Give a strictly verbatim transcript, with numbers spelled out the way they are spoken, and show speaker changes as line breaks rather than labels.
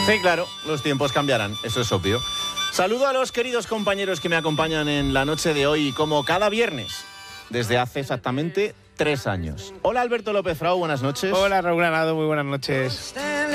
Sí, claro, los tiempos cambiarán, eso es obvio. Saludo a los queridos compañeros que me acompañan en la noche de hoy, como cada viernes, desde hace exactamente tres años. Hola Alberto López Frau, buenas noches.
Hola Raúl Granado, muy buenas noches.